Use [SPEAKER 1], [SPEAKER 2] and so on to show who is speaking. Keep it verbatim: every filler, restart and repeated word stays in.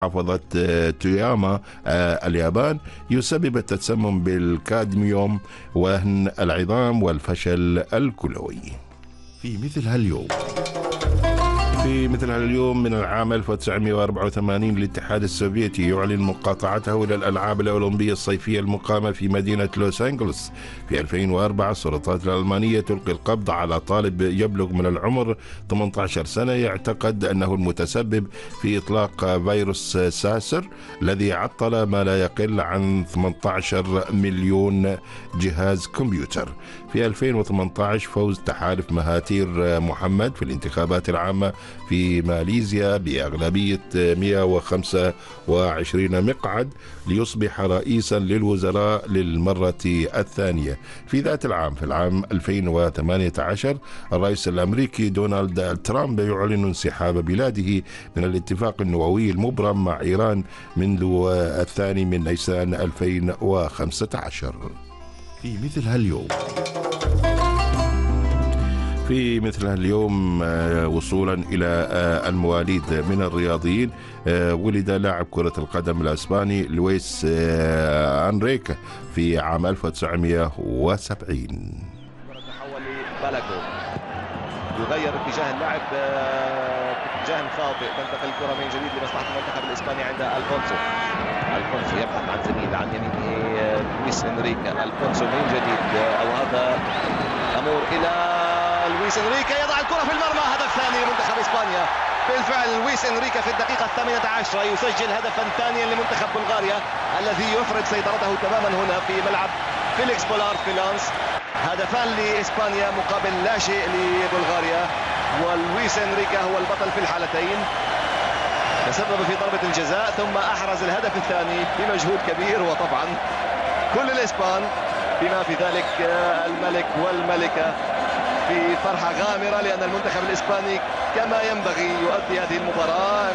[SPEAKER 1] محافظة توياما اليابان يسبب التسمم بالكادميوم وهن العظام والفشل الكلوي. في مثل هاليوم في مثل هاليوم من العام ألف وتسعمائة وأربعة وثمانين الاتحاد السوفيتي يعلن مقاطعته إلى الألعاب الأولمبية الصيفية المقامة في مدينة لوس أنجلوس. في ألفين وأربعة السلطات الألمانية تلقي القبض على طالب يبلغ من العمر ثمانية عشر سنة يعتقد أنه المتسبب في إطلاق فيروس ساسر الذي عطل ما لا يقل عن ثمانية عشر مليون جهاز كمبيوتر. في ألفين وثمانية عشر فوز تحالف مهاتير محمد في الانتخابات العامة في ماليزيا بأغلبية مئة وخمسة وعشرين مقعد ليصبح رئيسا للوزراء للمرة الثانية. في ذات العام في العام ألفين وثمانية عشر الرئيس الأمريكي دونالد ترامب يعلن انسحاب بلاده من الاتفاق النووي المبرم مع إيران منذ الثاني من نيسان ألفين وخمسة عشر. في مثل هاليوم في مثل هاليوم وصولا إلى المواليد من الرياضيين ولد لاعب كرة القدم الأسباني لويس أنريكا في عام ألف وتسعمائة وسبعين.
[SPEAKER 2] تحول لبالاكو يغير اتجاه اللعب اتجاه خاطئ، تنتقل الكرة من جديد لمصلحة المنتخب الإسباني عند ألفونسو. ألفونسو يبحث عن زميل عن يمينه لويس إنريكا. ألفونسو من جديد أو هذا أمور إلى لويس إنريكا يضع الكرة في المرمى. هدف ثاني لمنتخب إسبانيا. بالفعل لويس إنريكا في الدقيقة الثامنة عشرة يسجل هدفا ثانيا لمنتخب بلغاريا الذي يفرض سيطرته تماما هنا في ملعب فيليكس بولار في لانس. هدفان لإسبانيا مقابل لا شيء لبلغاريا، ولويس إنريكا هو البطل في الحالتين. تسبب في ضربة الجزاء ثم أحرز الهدف الثاني بمجهود كبير، وطبعا كل الإسبان بما في ذلك الملك والملكة في فرحة غامرة لأن المنتخب الإسباني كما ينبغي يؤدي هذه المباراة